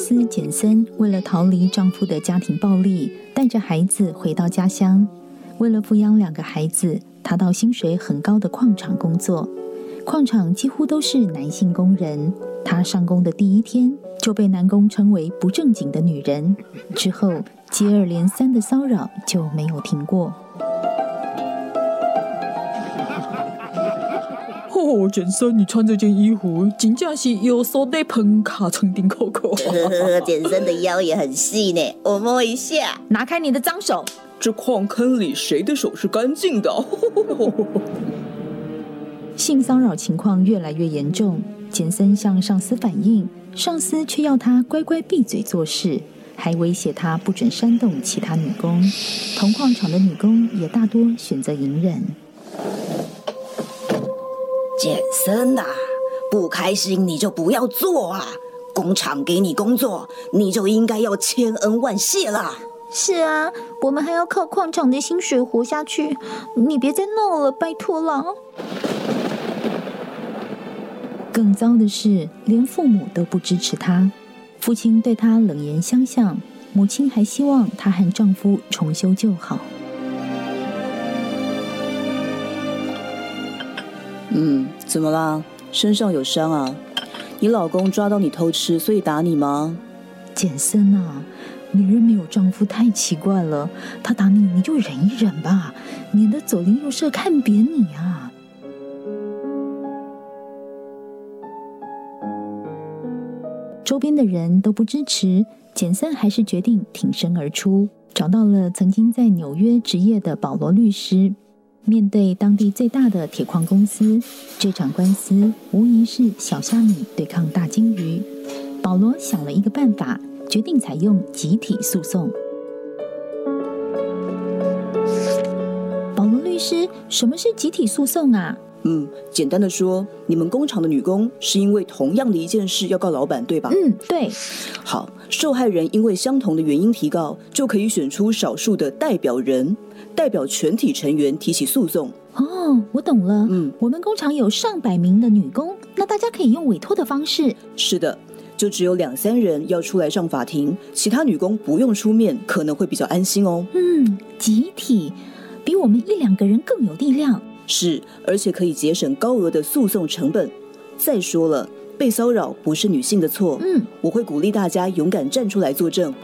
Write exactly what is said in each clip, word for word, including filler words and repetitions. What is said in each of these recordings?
斯简森为了逃离丈夫的家庭暴力，带着孩子回到家乡。为了抚养两个孩子，她到薪水很高的矿场工作。矿场几乎都是男性工人，她上工的第一天就被男工称为不正经的女人，之后接二连三的骚扰就没有停过。 哦，简森，你穿这件衣服真的是有手在喷卡成顶扣扣。 简森的腰也很细呢，我摸一下。 拿开你的脏手！ 这矿坑里谁的手是干净的？ 性骚扰情况越来越严重，简森向上司反映，上司却要他乖乖闭嘴做事，还威胁他不准煽动其他女工。同矿场的女工也大多选择隐忍。 简森啊，不开心你就不要做啊！工厂给你工作，你就应该要千恩万谢啦。 是啊，我们还要靠矿场的薪水活下去，你别再闹了，拜托了。更糟的是，连父母都不支持她。父亲对她冷言相向，母亲还希望她和丈夫重修旧好。 嗯，怎么啦？身上有伤啊？你老公抓到你偷吃，所以打你吗？ 简森啊，女人没有丈夫太奇怪了，他打你你就忍一忍吧，免得左邻右舍看扁你啊。周边的人都不支持，简森还是决定挺身而出，找到了曾经在纽约执业的保罗律师。面对当地最大的铁矿公司，这场官司无疑是小虾米对抗大鲸鱼。保罗想了一个办法，决定采用集体诉讼。保罗律师，什么是集体诉讼啊？ 嗯，简单的说，你们工厂的女工是因为同样的一件事要告老板，对吧？ 嗯，对。 好，受害人因为相同的原因提告，就可以选出少数的代表人，代表全体成员提起诉讼。 哦，我懂了。 嗯， 我们工厂有上百名的女工，那大家可以用委托的方式。 是的，就只有两三人要出来上法庭，其他女工不用出面，可能会比较安心哦。 嗯，集体比我们一两个人更有力量。 是，而且可以节省高额的诉讼成本。再说了，被骚扰不是女性的错。 嗯， 我会鼓励大家勇敢站出来作证。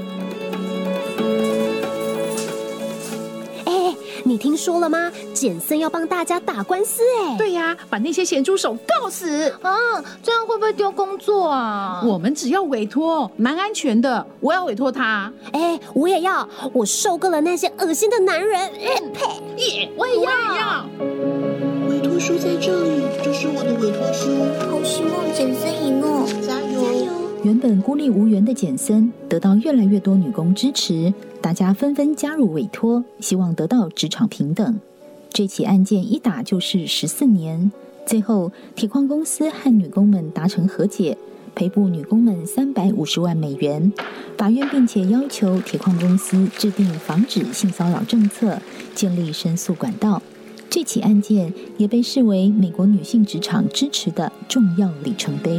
哎，你听说了吗？简森要帮大家打官司哎。 对呀、啊，把那些咸猪手告死啊！这样会不会丢工作啊？ 我们只要委托，蛮安全的。我要委托他。 哎，我也要，我受够了那些恶心的男人。嗯，呸！ 耶，我也要。我也要。 委托书在这里，这是我的委托书。 好希望简森赢哦！ 加油！ 原本孤立无援的简森得到越来越多女工支持，大家纷纷加入委托，希望得到职场平等。这起案件一打就是十四年，最后铁矿公司和女工们达成和解，赔付女工们三百五十万美元。法院并且要求铁矿公司制定防止性骚扰政策，建立申诉管道。这起案件也被视为美国女性职场支持的重要里程碑。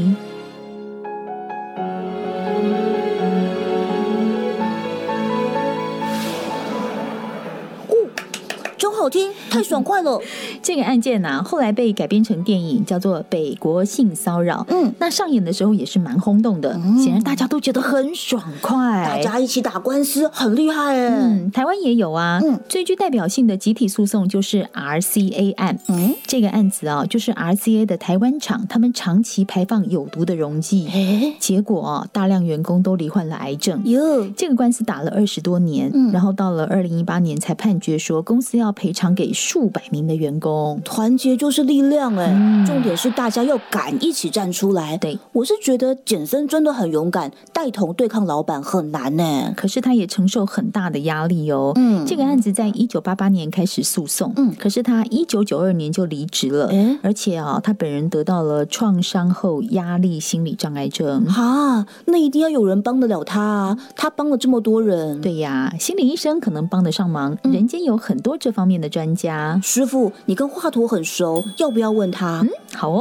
真好听，太爽快了。 这个案件呢、啊，后来被改编成电影，叫做《北国性骚扰》。 嗯， 那上演的时候也是蛮轰动的，嗯、显然大家都觉得很爽快。 大家一起打官司，很厉害哎。 嗯，台湾也有啊。嗯，最具代表性的集体诉讼就是 R C A 案。嗯，这个案子啊，就是 R C A 的台湾厂，他们长期排放有毒的溶剂，结果啊，大量员工都罹患了癌症。 哟， 这个官司打了二十多年，嗯、然后到了二零一八年才判决说，公司要赔偿给数百名的员工。 团结就是力量哎、嗯，重点是大家要敢一起站出来。 对， 我是觉得简森真的很勇敢，带头对抗老板很难呢。 可是他也承受很大的压力哦。嗯，这个案子在一九八八年开始诉讼，嗯，可是他一九九二年就离职了，嗯，而且啊，他本人得到了创伤后压力心理障碍症。 哈，那一定要有人帮得了他啊！他帮了这么多人。 对呀，心理医生可能帮得上忙，嗯、人间有很多这方面的专家。 师傅，你跟华佗很熟，要不要问他？ 嗯，好哦。